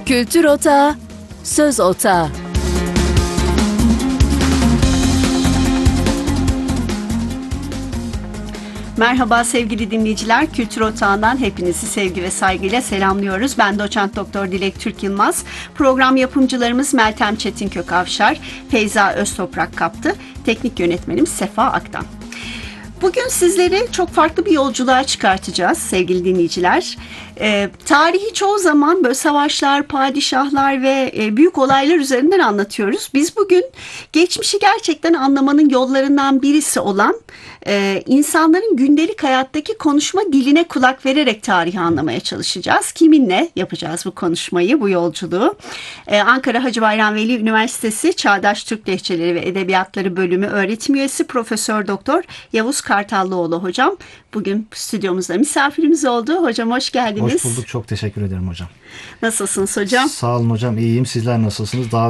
Kültür Otağı, Söz Otağı. Merhaba sevgili dinleyiciler, Kültür Otağı'ndan hepinizi sevgi ve saygıyla selamlıyoruz. Ben Doçent Doktor Dilek Türk Yılmaz. Program yapımcılarımız Meltem Çetinkök Avşar, Feyza Öztoprak Kaptı, teknik yönetmenimiz Sefa Aktan. Bugün sizleri çok farklı bir yolculuğa çıkartacağız sevgili dinleyiciler. Tarihi çoğu zaman böyle savaşlar, padişahlar ve büyük olaylar üzerinden anlatıyoruz. Biz bugün geçmişi gerçekten anlamanın yollarından birisi olan insanların gündelik hayattaki konuşma diline kulak vererek tarihi anlamaya çalışacağız. Kiminle yapacağız bu konuşmayı, bu yolculuğu? Ankara Hacı Bayram Veli Üniversitesi Çağdaş Türk Lehçeleri ve Edebiyatları Bölümü öğretim üyesi Profesör Doktor Yavuz Kartallıoğlu hocam bugün stüdyomuzda misafirimiz oldu. Hocam hoş geldiniz. Hoş bulduk. Çok teşekkür ederim hocam. Nasılsınız hocam? Sağ olun hocam. İyiyim. Sizler nasılsınız?